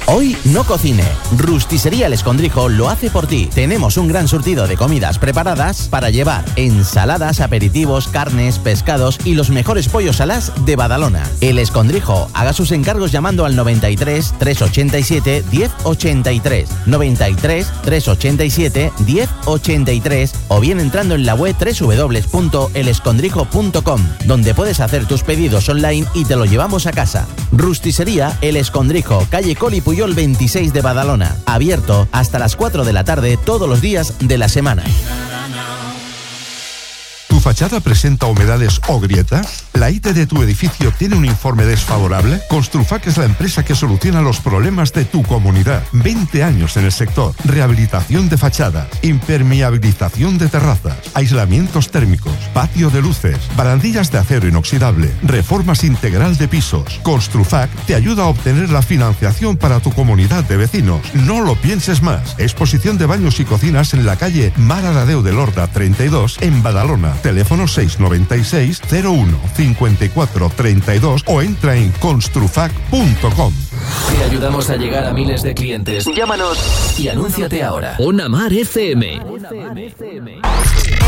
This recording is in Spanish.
Hoy no cocine. Rusticería El Escondrijo lo hace por ti. Tenemos un gran surtido de comidas preparadas para llevar: ensaladas, aperitivos, carnes, pescados y los mejores pollos alás de Badalona. El Escondrijo. Haga sus encargos llamando al 93 387 1083, 93 387 1083 o bien entrando en la web www.elescondrijo.com, donde puedes hacer tus pedidos online y te lo llevamos a casa. Rusticería El Escondrijo, calle Coli Puyol 26 de Badalona. Abierto hasta las 4 de la tarde todos los días de la semana. ¿Tu fachada presenta humedades o grietas? ¿La IT de tu edificio tiene un informe desfavorable? Construfac es la empresa que soluciona los problemas de tu comunidad. 20 años en el sector. Rehabilitación de fachadas, impermeabilización de terrazas, aislamientos térmicos, patio de luces, barandillas de acero inoxidable, reformas integral de pisos. Construfac te ayuda a obtener la financiación para tu comunidad de vecinos. No lo pienses más. Exposición de baños y cocinas en la calle Mare de Déu de Lorda 32 en Badalona. Teléfono 696 01 54 32 o entra en construfac.com. Te ayudamos a llegar a miles de clientes. Llámanos y anúnciate ahora. Ona Mar FM.